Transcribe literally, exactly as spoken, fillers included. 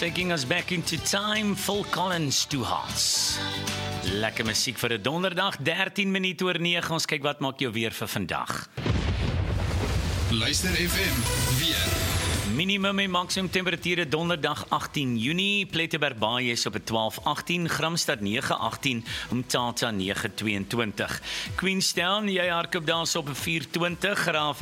Taking us back into time, Phil Collins, Two Hearts. Lekker musiek vir 'n donderdag, dertien minute oor nege. Ons kyk wat maak jou weer vir vandag. Luister F M, weer. Minimum en maksimum temperature donderdag agttien Junie, Plettenberg Baai is op twaalf agttien, Gramstad nege agttien, Umtata nege tweeëntwintig. Queenstown, jy hardloop daar op vier twintig, Graaf